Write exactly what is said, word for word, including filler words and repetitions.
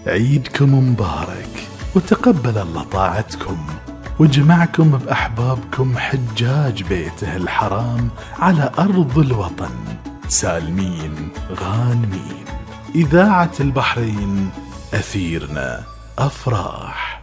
عيدكم مبارك، وتقبل الله طاعتكم، وجمعكم بأحبابكم حجاج بيته الحرام على أرض الوطن سالمين غانمين. إذاعة البحرين، أثيرنا أفراح.